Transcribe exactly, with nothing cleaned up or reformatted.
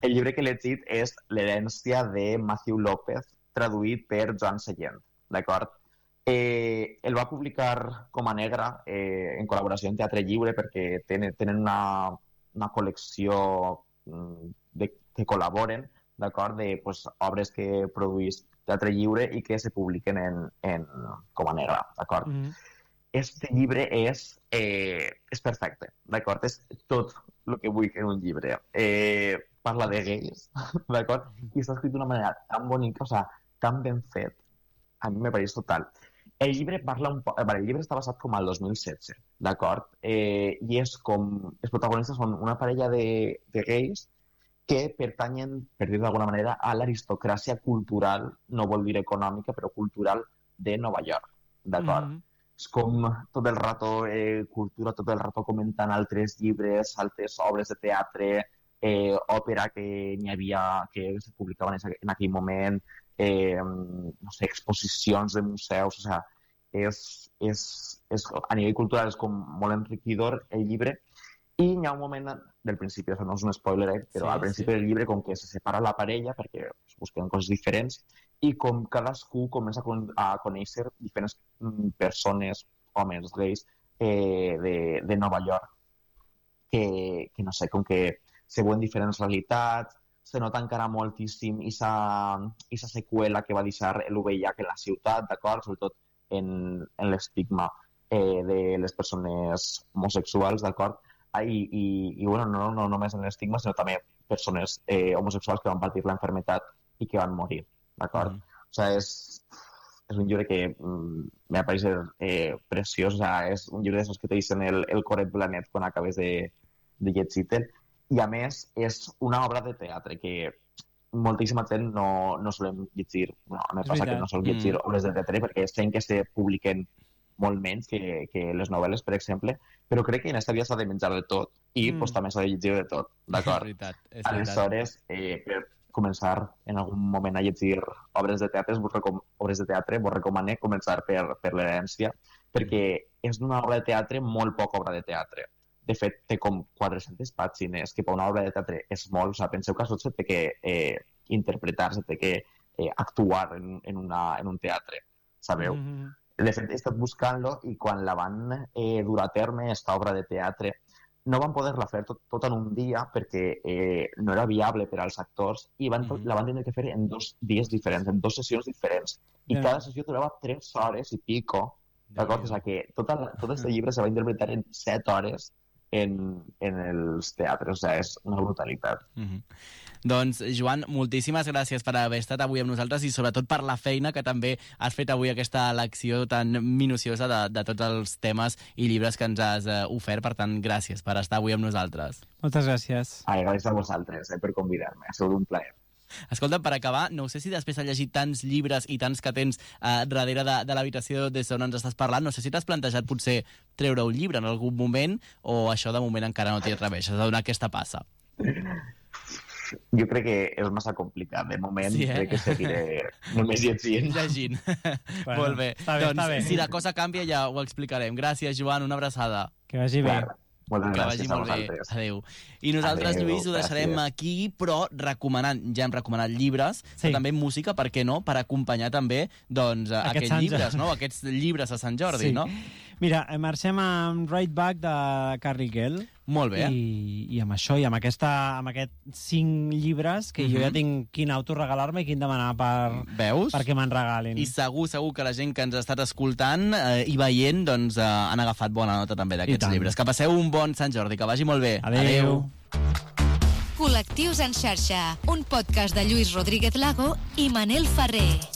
El llibre que he llegit és L'herència de Matthew López, traduït per Joan Sallent, d'acord? Eh, el va publicar Coma Negra eh, en col·laboració amb Teatre Lliure perquè tenen, tenen una, una col·lecció de, que col·laboren, d'acord, de pues, obres que produís Teatre Lliure i que se publiquen en, en Coma Negra, d'acord? Mm-hmm. Este llibre és, eh, és perfecte, d'acord? És tot el que vull en un llibre. Eh, parla de gais, d'acord? I està escrit d'una manera tan bonica, o sigui, tan ben fet, a mi me pareix total. El llibre parla un poc... El llibre està basat com al dos mil setze, d'acord? Eh, I és com... Els protagonistes són una parella de, de gais que pertanyen, per dir d'alguna manera, a l'aristocràcia cultural, no vol dir econòmica, però cultural, de Nova York, d'acord? Mm-hmm. És com tot el rato eh, cultura, tot el rato comentant altres llibres, altres obres de teatre, eh, òpera que n'hi havia, que se publicaven en aquell moment, eh, no sé, exposicions de museus, o sigui, és, és, és, a nivell cultural és com molt enriquidor el llibre, i hi ha un moment del principi, això no és un spoiler, eh, però sí, al principi sí. del llibre com que se separa la parella perquè es busquen coses diferents i com cadascú comença a, con a conèixer diferents persones, homes, gais, eh, de, de Nova York, que, que no sé, com que se veuen diferents realitats, se nota encara moltíssim aquesta seqüela que va deixar l'U V I H en la ciutat, d'acord? Sobretot en, en l'estigma eh, de les persones homosexuals, d'acord? I, i, i bueno, no, no només en l'estigma, sinó també persones eh, homosexuals que van patir la enfermetat i que van morir, d'acord? Mm. O sigui, és, és un llibre que mm, me pareix eh, preciós, o sigui, és un llibre d'això que te deixen el, el coret blanet quan acabes de, de llegir-te'l. I a més és una obra de teatre que moltíssima gent no, no solem llegir, no, a mi passa que no solem llegir mm. obres de teatre perquè sent que se publiquen molt menys que, que les novel·les, per exemple, però crec que en aquesta vida s'ha de menjar de tot i mm. pues, també s'ha de llegir de tot, d'acord? És veritat, és veritat. Aleshores, eh, per començar en algun moment a llegir obres de teatre, vos recom obres de teatre, vos recomano començar per, per l'herència, perquè és una obra de teatre molt poca obra de teatre. De fet, té com quatre-centes pàgines, que per una obra de teatre és molt, o sigui, penseu que això se té que eh, interpretar, se té que eh, actuar en, en, una, en un teatre, sabeu? Mm-hmm. De fet, he estat buscant-lo i quan la van eh, dur a terme, aquesta obra de teatre, no van poder-la fer tot, tot en un dia perquè eh, no era viable per als actors i van, mm-hmm. la van tenir que fer en dos dies diferents, en dues sessions diferents. I yeah. cada sessió durava tres hores i pico, d'acord? O sigui que tot, el, tot este llibre se va interpretar en set hores en, en els teatres, o sigui, és una brutalitat. Mm-hmm. Doncs, Joan, moltíssimes gràcies per haver estat avui amb nosaltres i sobretot per la feina que també has fet avui, aquesta elecció tan minuciosa de, de tots els temes i llibres que ens has uh, ofert. Per tant, gràcies per estar avui amb nosaltres. Moltes gràcies. Ai, gràcies a vosaltres eh, per convidar-me. Ha sigut un plaer. Escolta, per acabar, no sé si després has llegit tants llibres i tants que tens eh, darrere de, de l'habitació des d'on ens estàs parlant, no sé si t'has plantejat potser treure un llibre en algun moment o això de moment encara no t'hi atreveixes a donar aquesta passa. Jo crec que és massa complicat. De moment sí, eh? crec que seguiré només llegint. Llegint. Bueno, molt bé. Està bé, doncs, està bé. Si la cosa canvia ja ho explicarem. Gràcies, Joan, una abraçada. Que vagi bé. Clar. Moltes que vagi molt bé. Adéu. I nosaltres, Adéu, Lluís, ho deixarem gràcies. aquí, però recomanant, ja hem recomanat llibres, sí. però també música, per què no?, per acompanyar també doncs, aquests llibres, no? Aquests llibres a Sant Jordi, sí. no? Mira, marxem amb Right Back de Carrie Gell. Molt bé. I, i amb això, i amb, aquesta, amb aquests cinc llibres, que uh-huh. jo ja tinc quin auto regalar-me i quin demanar per, Veus? perquè me'n regalin. I segur, segur que la gent que ens ha estat escoltant eh, i veient doncs, eh, han agafat bona nota també d'aquests llibres. Que passeu un bon Sant Jordi, que vagi molt bé. Adéu. Adéu. Col·lectius en xarxa, un podcast de Lluís Rodríguez Lago i Manel Ferrer.